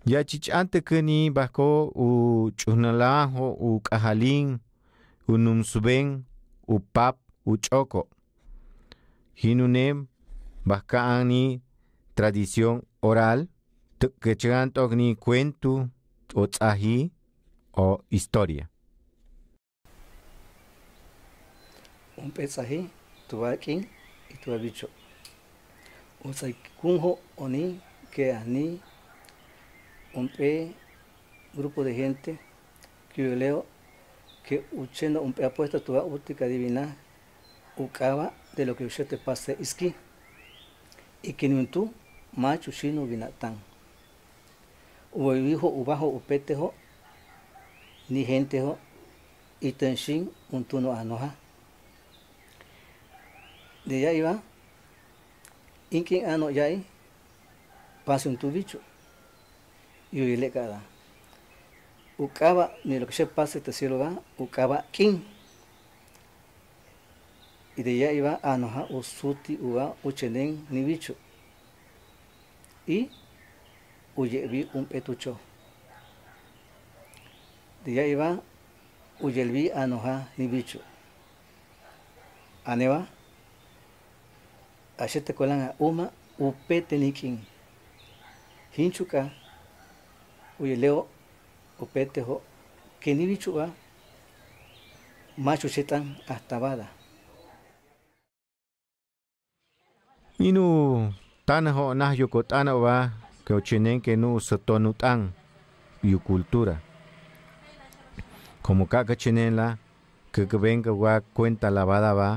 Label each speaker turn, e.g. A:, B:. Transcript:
A: Ya chichante kani bako u chunalajo u kajalin u numsuben u pap u choko. Hinunem bakaani tradición oral que chegan togni cuento o tsahi o historia.
B: Un pesaje, tubaquín y tubabicho. Un kunjo oni que ani un grupo de gente que yo leo que uchendo un apuesta tuba útica divina ukaba de lo que usted te pase iski y que ni tú macho chino binatán o hijo ubajo upetejo ni gente ho y tenshin un tuno anoja de ya iba inkin ano yai pase un tu bicho y le cada ukaba ni lo que se pase te cielo va ukaba kin y de ya iba anoja usuti uba uchenen ni bicho y uyevi un petucho de ya iba uyelvi anoja ni bicho aneva ashete kolan uma upete nikin hinchuka uyeleo upete ho que ni bicho va macho chetan hasta bada
A: Inu tanajo nah yukotana va que ochenen que no sotonutan yu cultura. Como caca chenela que venga va cuenta lavada va